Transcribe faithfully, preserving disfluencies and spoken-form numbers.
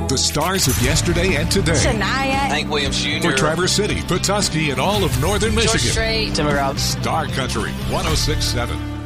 The stars of yesterday and today. Shania. Hank Williams Junior For Traverse City, Petoskey, and all of northern Michigan. Strait. Star Country one oh six point seven.